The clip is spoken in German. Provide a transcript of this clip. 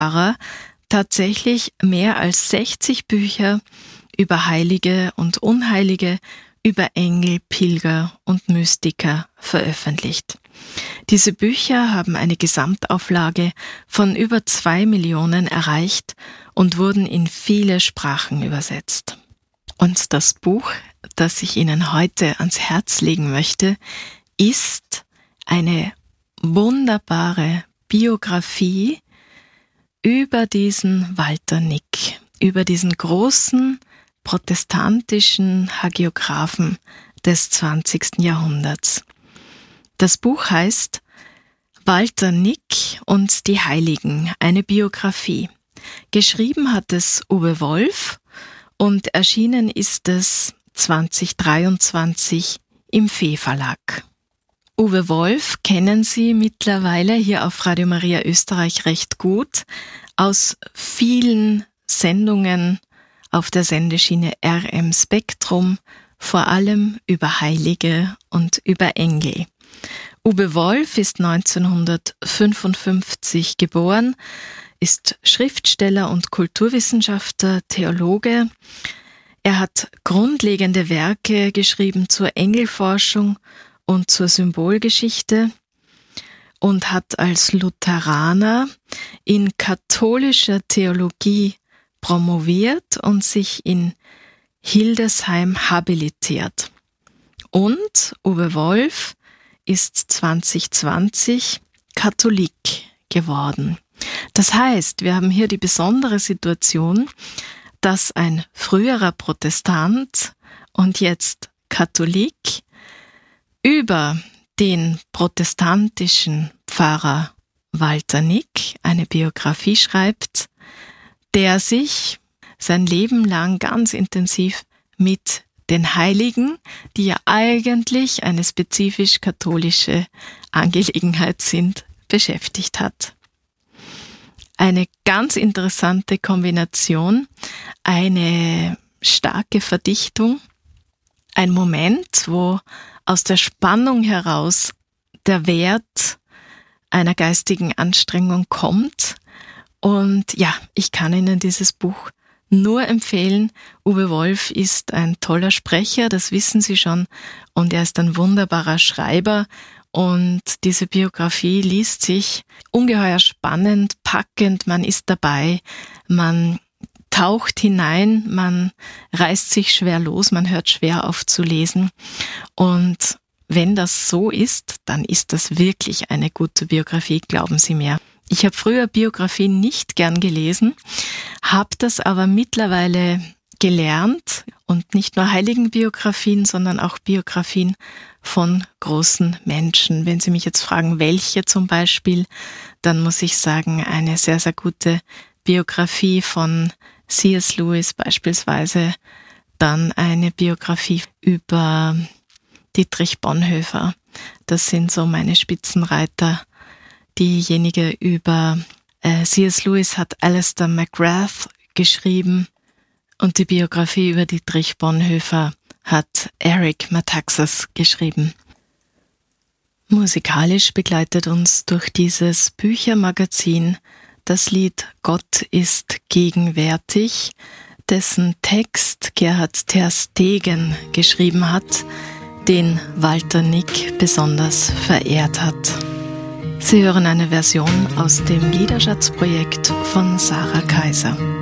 Pfarrer tatsächlich mehr als 60 Bücher über Heilige und Unheilige, über Engel, Pilger und Mystiker veröffentlicht. Diese Bücher haben eine Gesamtauflage von über 2 Millionen erreicht und wurden in viele Sprachen übersetzt. Und das Buch, das ich Ihnen heute ans Herz legen möchte, ist eine wunderbare Biografie über diesen Walter Nick, über diesen großen protestantischen Hagiographen des 20. Jahrhunderts. Das Buch heißt Walter Nick und die Heiligen, eine Biografie. Geschrieben hat es Uwe Wolf und erschienen ist es 2023 im Fee-Verlag. Uwe Wolf kennen Sie mittlerweile hier auf Radio Maria Österreich recht gut aus vielen Sendungen auf der Sendeschiene RM Spektrum, vor allem über Heilige und über Engel. Uwe Wolf ist 1955 geboren, ist Schriftsteller und Kulturwissenschaftler, Theologe. Er hat grundlegende Werke geschrieben zur Engelforschung und zur Symbolgeschichte und hat als Lutheraner in katholischer Theologie promoviert und sich in Hildesheim habilitiert. Und Uwe Wolf ist 2020 Katholik geworden. Das heißt, wir haben hier die besondere Situation, dass ein früherer Protestant und jetzt Katholik über den protestantischen Pfarrer Walter Nick eine Biografie schreibt, der sich sein Leben lang ganz intensiv mit den Heiligen, die ja eigentlich eine spezifisch katholische Angelegenheit sind, beschäftigt hat. Eine ganz interessante Kombination, eine starke Verdichtung, ein Moment, wo aus der Spannung heraus der Wert einer geistigen Anstrengung kommt. Und ja, ich kann Ihnen dieses Buch nur empfehlen. Uwe Wolf ist ein toller Sprecher, das wissen Sie schon, und er ist ein wunderbarer Schreiber. Und diese Biografie liest sich ungeheuer spannend, packend, man ist dabei, man taucht hinein, man reißt sich schwer los, man hört schwer auf zu lesen. Und wenn das so ist, dann ist das wirklich eine gute Biografie, glauben Sie mir. Ich habe früher Biografien nicht gern gelesen, habe das aber mittlerweile gelernt und nicht nur Heiligenbiografien, sondern auch Biografien von großen Menschen. Wenn Sie mich jetzt fragen, welche zum Beispiel, dann muss ich sagen, eine sehr, sehr gute Biografie von C.S. Lewis beispielsweise, dann eine Biografie über Dietrich Bonhoeffer. Das sind so meine Spitzenreiter. Diejenige über C.S. Lewis hat Alistair McGrath geschrieben und die Biografie über Dietrich Bonhoeffer hat Eric Metaxas geschrieben. Musikalisch begleitet uns durch dieses Büchermagazin das Lied Gott ist gegenwärtig, dessen Text Gerhard ter Stegen geschrieben hat, den Walter Nick besonders verehrt hat. Sie hören eine Version aus dem Liederschatzprojekt von Sarah Kaiser.